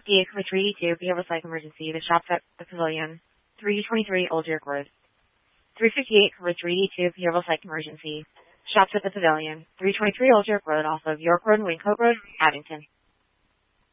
358 for 382 behavioral psych emergency. The shop's at the pavilion. 323 Old York Road. 358 for 382 behavioral psych emergency. Shops at the pavilion. 323 Old York Road off of York Road and Wingcote Road, Abington.